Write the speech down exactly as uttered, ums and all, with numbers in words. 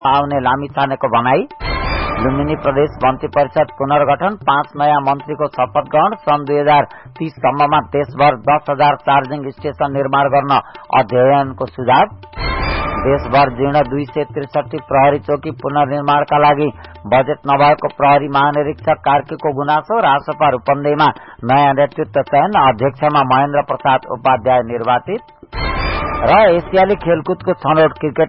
आउने लामिछानेको भनाई। लुम्बिनी प्रदेश मन्त्री परिषद पुनर्गठन, पाँच नयाँ मन्त्रीको शपथ ग्रहण। सन् दुई हजार तीस सम्ममा देशभर दस हजार चार्जिङ स्टेशन निर्माण गर्न अध्ययनको सुझाव। देशभर जीर्ण दुई सय त्रिसठी प्रहरी चौकी पुनर्निर्माणका लागि बजेट नभएको प्रहरी महानिरीक्षक कार्कीको गुनासो। रासपा रूपन्देहीमा नयाँ नेतृत्व चयन, अध्यक्षमा महेन्द्र प्रसाद उपाध्याय निर्वाचित। र एसियाली खेलकुदको छनौट क्रिकेट